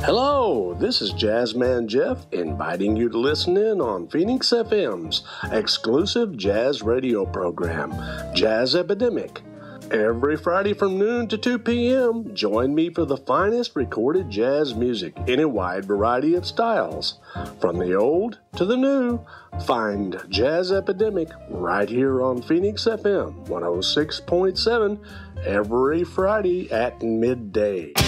Hello, this is Jazzman Jeff inviting you to listen in on Phoenix FM's exclusive jazz radio program, Jazz Epidemic. Every Friday from noon to 2 p.m., join me for the finest recorded jazz music in a wide variety of styles. From the old to the new, find Jazz Epidemic right here on Phoenix FM 106.7 every Friday at midday.